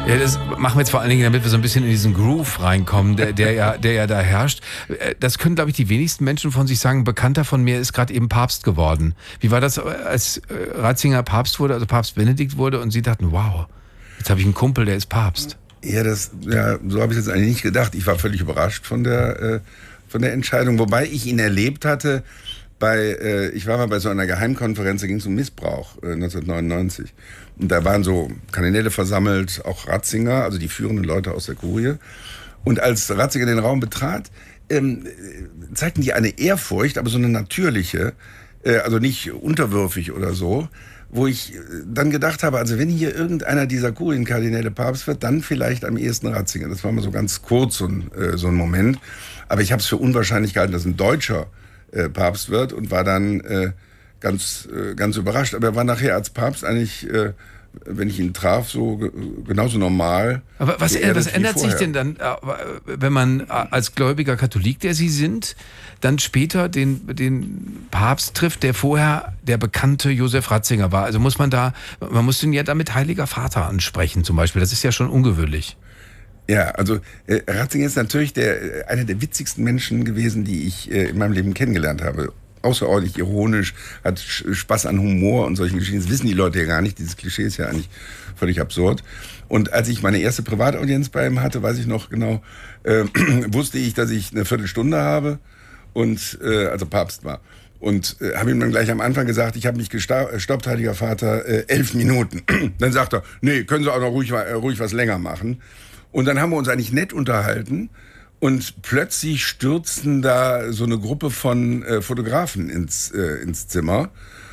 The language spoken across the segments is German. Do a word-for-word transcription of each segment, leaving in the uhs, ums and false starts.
Ja, das machen wir jetzt vor allen Dingen, damit wir so ein bisschen in diesen Groove reinkommen, der, der, ja, der ja da herrscht. Das können, glaube ich, die wenigsten Menschen von sich sagen. Bekannter von mir ist gerade eben Papst geworden. Wie war das, als Ratzinger Papst wurde, also Papst Benedikt wurde und Sie dachten, wow, jetzt habe ich einen Kumpel, der ist Papst? Ja, das, ja, so habe ich jetzt eigentlich nicht gedacht. Ich war völlig überrascht von der, äh, von der Entscheidung, wobei ich ihn erlebt hatte. Bei, äh, ich war mal bei so einer Geheimkonferenz, da ging es um Missbrauch äh, neunzehnhundertneunundneunzig. Und da waren so Kardinäle versammelt, auch Ratzinger, also die führenden Leute aus der Kurie. Und als Ratzinger den Raum betrat, ähm, zeigten die eine Ehrfurcht, aber so eine natürliche, äh, also nicht unterwürfig oder so, wo ich dann gedacht habe, also wenn hier irgendeiner dieser Kurienkardinäle Papst wird, dann vielleicht am ehesten Ratzinger. Das war mal so ganz kurz so ein, äh, so ein Moment. Aber ich habe es für unwahrscheinlich gehalten, dass ein Deutscher Äh, Papst wird und war dann äh, ganz äh, ganz überrascht. Aber er war nachher als Papst eigentlich, äh, wenn ich ihn traf, so ge- genauso normal. Aber was, geerdet was wie ändert sich vorher. denn dann, äh, wenn man äh, als gläubiger Katholik, der Sie sind, dann später den, den Papst trifft, der vorher der bekannte Josef Ratzinger war? Also muss man da, man muss den ja damit Heiliger Vater ansprechen zum Beispiel. Das ist ja schon ungewöhnlich. Ja, also äh, Ratzinger ist natürlich der, einer der witzigsten Menschen gewesen, die ich äh, in meinem Leben kennengelernt habe. Außerordentlich ironisch, hat Sch- Spaß an Humor und solchen Geschichten. Das wissen die Leute ja gar nicht. Dieses Klischee ist ja eigentlich völlig absurd. Und als ich meine erste Privataudienz bei ihm hatte, weiß ich noch genau, äh, wusste ich, dass ich eine Viertelstunde habe und äh, also Papst war. Und äh, habe ihm dann gleich am Anfang gesagt, ich habe mich gestoppt, Heiliger Vater, äh, elf Minuten. Dann sagt er, nee, können Sie auch noch ruhig, äh, ruhig was länger machen. Und dann haben wir uns eigentlich nett unterhalten und plötzlich stürzten da so eine Gruppe von äh, Fotografen ins, äh, ins Zimmer.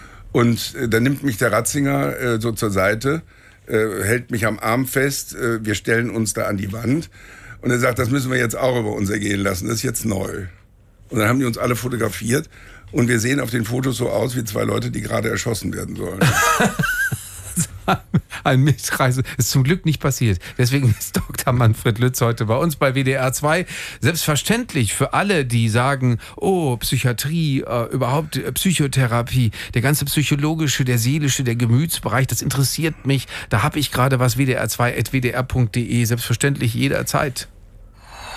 Und äh, dann nimmt mich der Ratzinger äh, so zur Seite, äh, hält mich am Arm fest, äh, wir stellen uns da an die Wand. Und er sagt, das müssen wir jetzt auch über uns ergehen lassen, das ist jetzt neu. Und dann haben die uns alle fotografiert und wir sehen auf den Fotos so aus wie zwei Leute, die gerade erschossen werden sollen. Ein Milchreise ist zum Glück nicht passiert. Deswegen ist Doktor Manfred Lütz heute bei uns bei W D R zwei. Selbstverständlich für alle, die sagen, oh, Psychiatrie, äh, überhaupt äh, Psychotherapie, der ganze psychologische, der seelische, der Gemütsbereich, das interessiert mich. Da habe ich gerade was, W D R zwei at w d r punkt d e, selbstverständlich jederzeit.